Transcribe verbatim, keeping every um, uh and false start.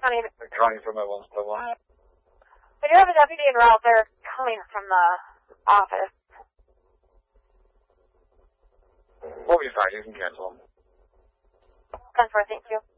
Not even. They're calling from my one still one. We do have a deputy en route. They're coming from the office. We'll be fine. You can cancel them. ten four, thank you.